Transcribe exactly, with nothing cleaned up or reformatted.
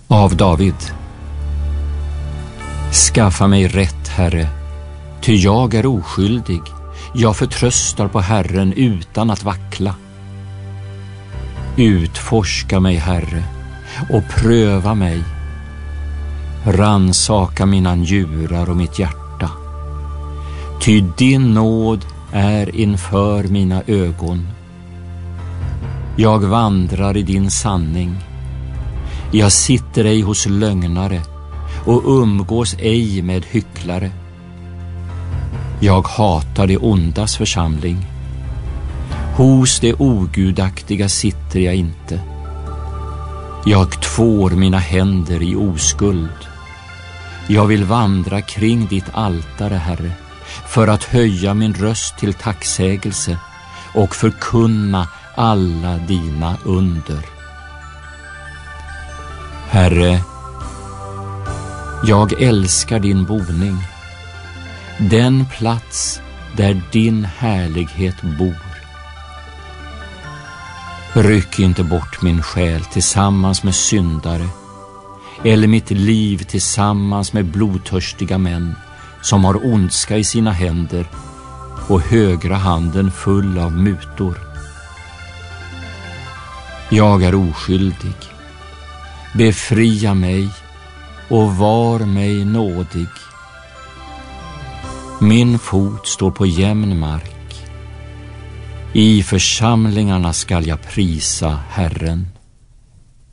Av David. Skaffa mig rätt, Herre, ty jag är oskyldig. Jag förtröstar på Herren utan att vackla. Utforska mig, Herre, och pröva mig. Ransaka mina njurar och mitt hjärta. Ty din nåd är inför mina ögon. Jag vandrar i din sanning. Jag sitter ej hos lögnare och umgås ej med hycklare. Jag hatar det ondas församling. Hos det ogudaktiga sitter jag inte. Jag tvår mina händer i oskuld. Jag vill vandra kring ditt altare, Herre, för att höja min röst till tacksägelse och förkunna alla dina under. Herre, jag älskar din boning, den plats där din härlighet bor. Ryck inte bort min själ tillsammans med syndare, eller mitt liv tillsammans med blodtörstiga män som har ondska i sina händer och högra handen full av mutor. Jag är oskyldig. Befria mig och var mig nådig. Min fot står på jämn mark. I församlingarna skall jag prisa Herren.